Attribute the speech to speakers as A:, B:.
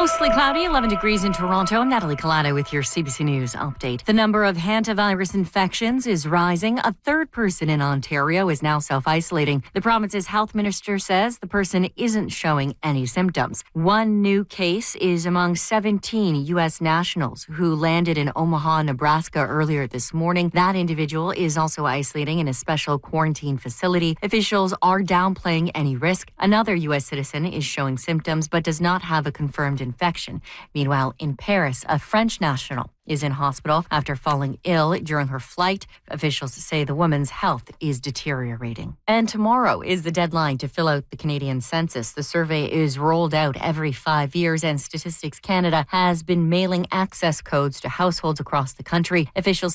A: Mostly cloudy, 11 degrees in Toronto. I'm Natalie Collado with your CBC News update. The number of hantavirus infections is rising. A third person in Ontario is now self-isolating. The province's health minister says the person isn't showing any symptoms. One new case is among 17 U.S. nationals who landed in Omaha, Nebraska earlier this morning. That individual is also isolating in a special quarantine facility. Officials are downplaying any risk. Another U.S. citizen is showing symptoms but does not have a confirmed infection. Meanwhile, in Paris, a French national is in hospital after falling ill during her flight. Officials say the woman's health is deteriorating. And tomorrow is the deadline to fill out the Canadian census. The survey is rolled out every 5 years, and Statistics Canada has been mailing access codes to households across the country. Officials